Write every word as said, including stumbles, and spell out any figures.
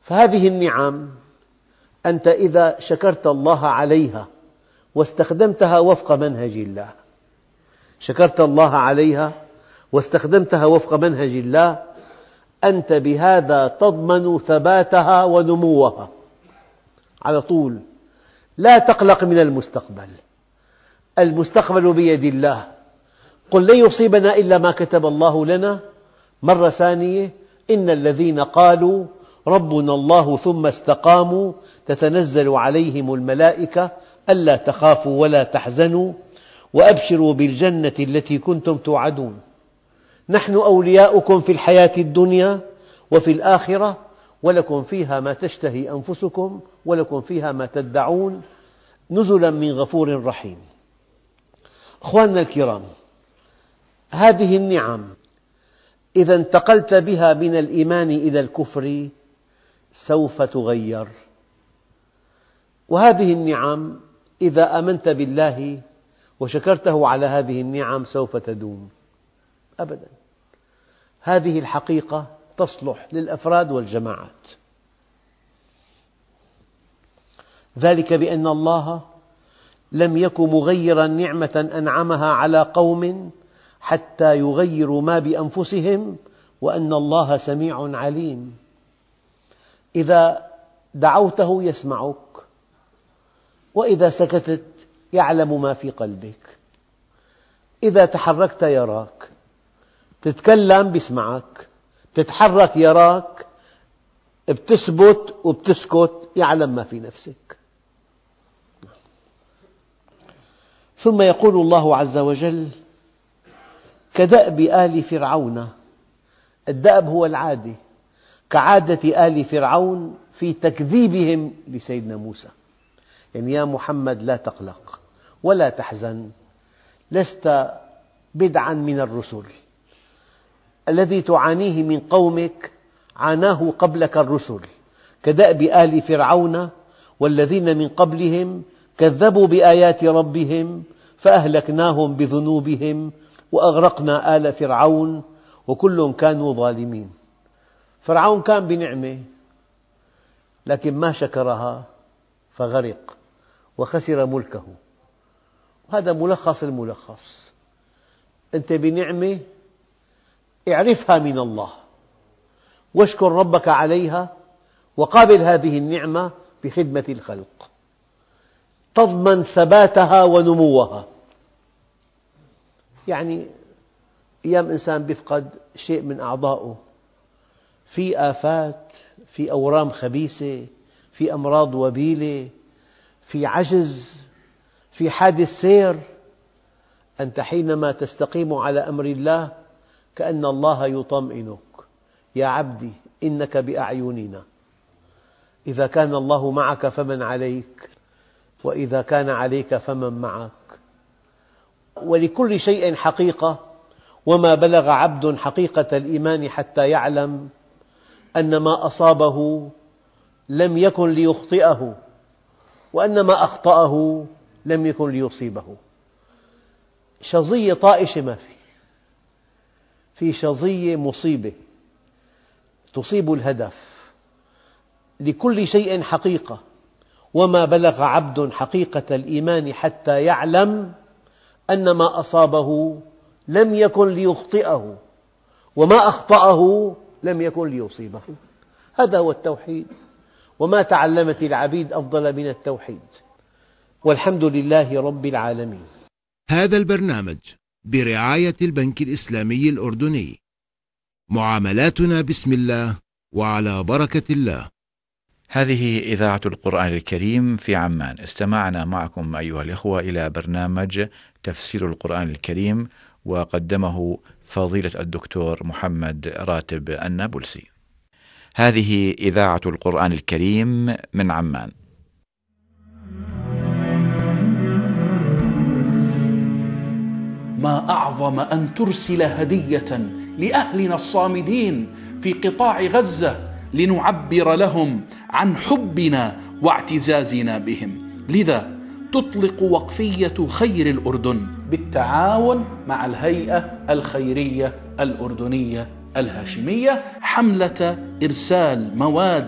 فهذه النعم أنت إذا شكرت الله عليها واستخدمتها وفق منهج الله، شكرت الله عليها واستخدمتها وفق منهج الله، أنت بهذا تضمن ثباتها ونموها على طول. لا تقلق من المستقبل، المستقبل بيد الله. قل لن يصيبنا إلا ما كتب الله لنا. مرة ثانية، إن الذين قالوا ربنا الله ثم استقاموا تتنزل عليهم الملائكة ألا تخافوا ولا تحزنوا وأبشروا بالجنة التي كنتم توعدون، نحن أولياؤكم في الحياة الدنيا وفي الآخرة ولكم فيها ما تشتهي أنفسكم ولكم فيها ما تدعون نزلا من غفور رحيم. أخواننا الكرام، هذه النعم إذا انتقلت بها من الإيمان إلى الكفر سوف تغير، وهذه النعم إذا آمنت بالله وشكرته على هذه النعم سوف تدوم أبدا. هذه الحقيقة تصلح للأفراد والجماعات، ذلك بأن الله لم يك مغيرا نعمة أنعمها على قوم حتى يغيروا ما بأنفسهم وأن الله سميع عليم. إذا دعوته يسمعك، وإذا سكتت يعلم ما في قلبك، إذا تحركت يراك، تتكلم بيسمعك، تتحرك يراك، بتثبت وبتسكت يعلم ما في نفسك. ثم يقول الله عز وجل: كدأب آل فرعون. الدأب هو العادة، كعادة آل فرعون في تكذيبهم لسيدنا موسى. يعني يا محمد لا تقلق ولا تحزن، لست بدعا من الرسل، الذي تعانيه من قومك عاناه قبلك الرسل، كدأب آل فرعون والذين من قبلهم كذبوا بآيات ربهم فأهلكناهم بذنوبهم وأغرقنا آل فرعون وكل كانوا ظالمين. فرعون كان بنعمة لكن ما شكرها فغرق وخسر ملكه. هذا ملخص الملخص. أنت بنعمة اعرفها من الله واشكر ربك عليها وقابل هذه النعمة بخدمة الخلق، تضمن ثباتها ونموها. يعني أيام إنسان يفقد شيء من أعضائه، في آفات، في أورام خبيثة، في أمراض وبيلة، في عجز، في حادث سير، أنت حينما تستقيم على أمر الله كأن الله يطمئنك: يا عبدي إنك بأعيننا، إذا كان الله معك فمن عليك، وإذا كان عليك فمن معك. ولكل شيء حقيقة، وما بلغ عبد حقيقة الإيمان حتى يعلم أن ما أصابه لم يكن ليخطئه وأن ما أخطأه لم يكن ليصيبه. شظية طائشة ما في، في شظية مصيبة تصيب الهدف. لكل شيء حقيقة، وما بلغ عبد حقيقة الإيمان حتى يعلم أن ما أصابه لم يكن ليخطئه وما أخطأه لم يكن ليصيبه. هذا هو التوحيد، وما تعلمت العبيد أفضل من التوحيد، والحمد لله رب العالمين. هذا البرنامج برعاية البنك الإسلامي الأردني. معاملاتنا بسم الله وعلى بركة الله. هذه إذاعة القرآن الكريم في عمان. استمعنا معكم أيها الإخوة إلى برنامج تفسير القرآن الكريم، وقدمه فضيلة الدكتور محمد راتب النابلسي. هذه إذاعة القرآن الكريم من عمان. ما أعظم أن ترسل هدية لأهلنا الصامدين في قطاع غزة لنعبر لهم عن حبنا واعتزازنا بهم. لذا تطلق وقفية خير الأردن بالتعاون مع الهيئة الخيرية الأردنية الهاشمية حملة إرسال مواد